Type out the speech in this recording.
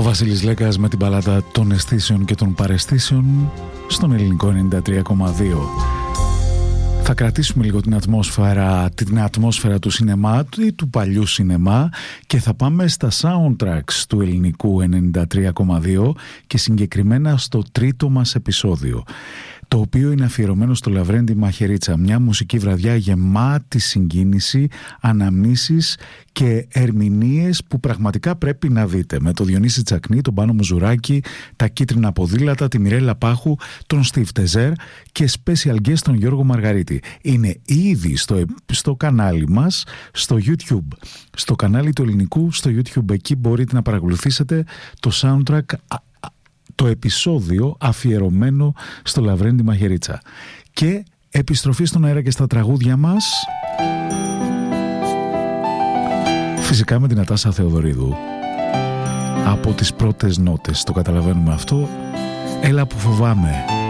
Ο Βασίλης Λέκας με την παλάτα των αισθήσεων και των παραισθήσεων στον ελληνικό 93,2. Θα κρατήσουμε λίγο την ατμόσφαιρα του σινεμά ή του παλιού σινεμά και θα πάμε στα soundtracks του ελληνικού 93,2 και συγκεκριμένα στο τρίτο μας επεισόδιο, το οποίο είναι αφιερωμένο στο Λαβρέντη Μαχαιρίτσα, μια μουσική βραδιά γεμάτη συγκίνηση, αναμνήσεις και ερμηνείες που πραγματικά πρέπει να δείτε, με τον Διονύση Τσακνή, τον Πάνο Μουζουράκη, τα Κίτρινα Ποδήλατα, τη Μιρέλα Πάχου, τον Στίβ Τεζέρ και special guest τον Γιώργο Μαργαρίτη. Είναι ήδη στο κανάλι μας, στο YouTube, στο κανάλι του ελληνικού στο YouTube. Εκεί μπορείτε να παρακολουθήσετε το soundtrack, το επεισόδιο αφιερωμένο στο Λαβρέντη Μαχαιρίτσα. Και επιστροφή στον αέρα και στα τραγούδια μας, φυσικά με την Ατάσα Θεοδωρίδου. Από τις πρώτες νότες, το καταλαβαίνουμε αυτό. Έλα που φοβάμαι.